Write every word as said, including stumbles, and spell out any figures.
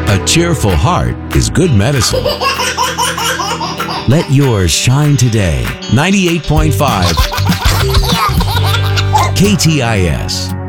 A cheerful heart is good medicine. Let yours shine today. ninety-eight point five K T I S.